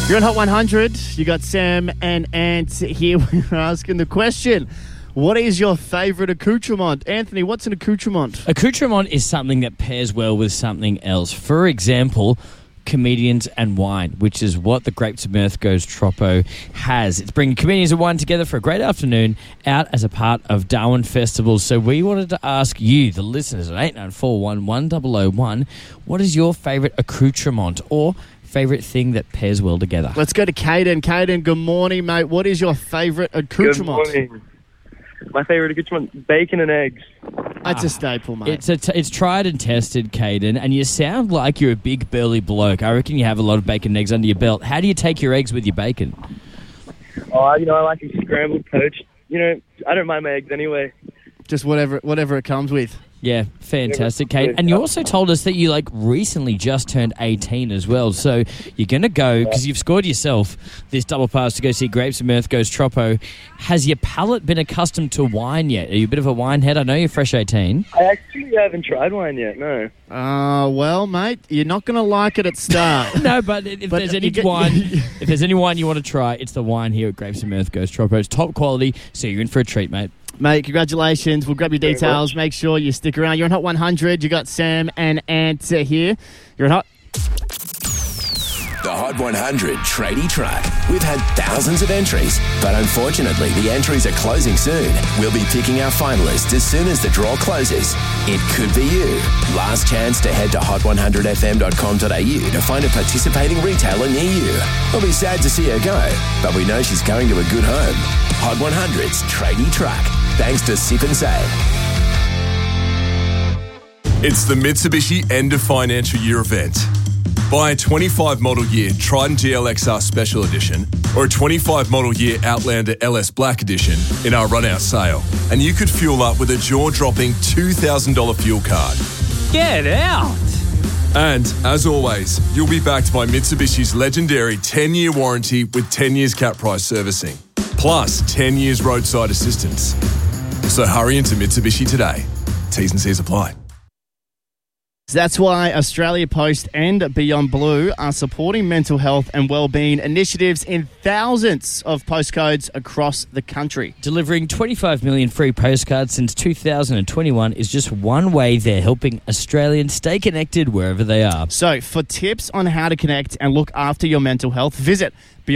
You're on Hot 100. You got Sam and Ant here. We're asking the question, what is your favourite accoutrement? Anthony, what's an accoutrement? Accoutrement is something that pairs well with something else. For example, comedians and wine, which is what the Grapes of Mirth Goes Troppo has. It's bringing comedians and wine together for a great afternoon out as a part of Darwin Festival. So we wanted to ask you, the listeners, at 89411001, what is your favourite accoutrement or favourite thing that pairs well together? Let's go to Caden. Caden, good morning, mate. What is your favourite accoutrement? Good morning. My favourite accoutrement, bacon and eggs. That's a staple, mate. It's tried and tested, Caden, and you sound like you're a big burly bloke. I reckon you have a lot of bacon and eggs under your belt. How do you take your eggs with your bacon? I like a scrambled, poached. I don't mind my eggs anyway. Just whatever it comes with. Yeah, fantastic, Kate. And you also told us that you recently just turned 18 as well. So you're going to go, because you've scored yourself this double pass to go see Grapes of Mirth Goes Troppo. Has your palate been accustomed to wine yet? Are you a bit of a wine head? I know you're fresh 18. I actually haven't tried wine yet, no. Well, mate, you're not going to like it at start. No, but if there's any wine you want to try, it's the wine here at Grapes of Mirth Goes Troppo. It's top quality, so you're in for a treat, mate. Mate, congratulations. We'll grab your details. Make sure you stick around. You're on Hot 100. You got Sam and Ant here. You're on Hot. The Hot 100 Tradie Truck. We've had thousands of entries, but unfortunately the entries are closing soon. We'll be picking our finalists as soon as the draw closes. It could be you. Last chance to head to hot100fm.com.au to find a participating retailer near you. We'll be sad to see her go, but we know she's going to a good home. Hot 100's Tradie Truck. Thanks to Sip and Save. It's the Mitsubishi End of Financial Year event. Buy a 25 model year Triton GLXR Special Edition or a 25 model year Outlander LS Black Edition in our run-out sale, and you could fuel up with a jaw-dropping $2,000 fuel card. Get out! And, as always, you'll be backed by Mitsubishi's legendary 10-year warranty with 10 years cap price servicing, plus 10 years roadside assistance. So hurry into Mitsubishi today. T's and C's apply. That's why Australia Post and Beyond Blue are supporting mental health and wellbeing initiatives in thousands of postcodes across the country. Delivering 25 million free postcards since 2021 is just one way they're helping Australians stay connected wherever they are. So, for tips on how to connect and look after your mental health, visit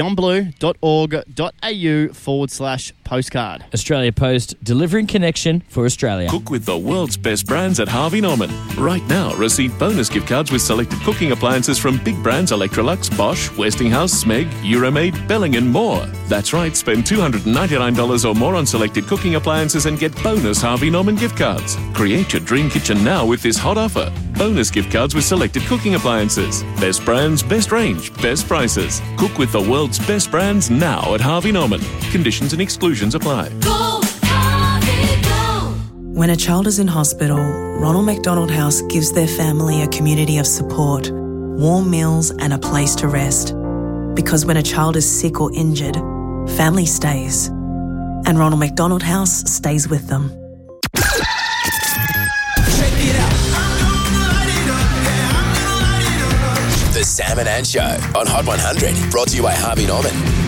beyondblue.org.au/postcard. Australia Post, delivering connection for Australia. Cook with the world's best brands at Harvey Norman. Right now, receive bonus gift cards with selected cooking appliances from big brands Electrolux, Bosch, Westinghouse, Smeg, Euromaid, Belling and more. That's right, spend $299 or more on selected cooking appliances and get bonus Harvey Norman gift cards. Create your dream kitchen now with this hot offer. Bonus gift cards with selected cooking appliances. Best brands, best range, best prices. Cook with the world's best brands now at Harvey Norman. Conditions and exclusions apply. Go, Harvey, go. When a child is in hospital, Ronald McDonald House gives their family a community of support, warm meals and a place to rest. Because when a child is sick or injured, family stays. And Ronald McDonald House stays with them. The Sam and Ant Show on Hot 100, brought to you by Harvey Norman.